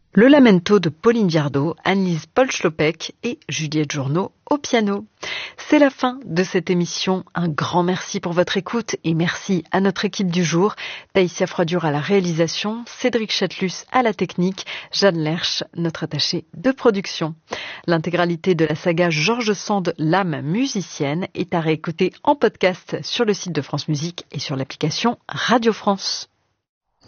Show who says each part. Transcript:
Speaker 1: Le Lamento de Pauline Viardot, Annelise Paul-Schlopek et Juliette Journeau au piano. C'est la fin de cette émission. Un grand merci pour votre écoute et merci à notre équipe du jour. Taïsia Froidure à la réalisation, Cédric Chatelus à la technique, Jeanne Lerche, notre attachée de production. L'intégralité de la saga George Sand, l'âme musicienne, est à réécouter en podcast sur le site de France Musique et sur l'application Radio France.